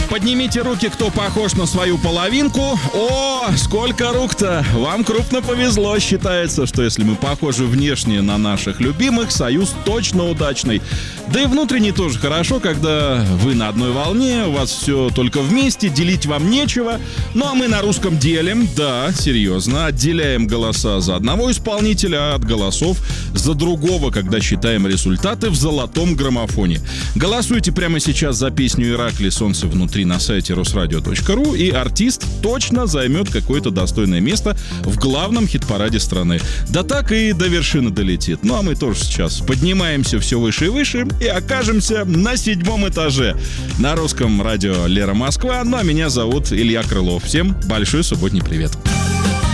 Поднимите руки, кто похож на свою половинку. О, сколько рук-то! Вам крупно повезло. Считается, что если мы похожи внешне на наших любимых, союз точно удачный. Да и внутренне тоже хорошо, когда вы на одной волне, у вас все только вместе, делить вам нечего. Ну а мы на русском делим, да, серьезно, отделяем голоса за одного исполнителя от голосов за другого, когда считаем результаты в золотом граммофоне. Голосуйте прямо сейчас за песню «Иракли. Солнце внутри» на сайте rosradio.ru, и артист точно займет какое-то достойное место в главном хит-параде страны. Да так и до вершины долетит. Ну а мы тоже сейчас поднимаемся все выше и выше и окажемся на 7-м этаже. На русском радио Лера Москва, ну а меня зовут Илья Крылов. Всем большой субботний привет.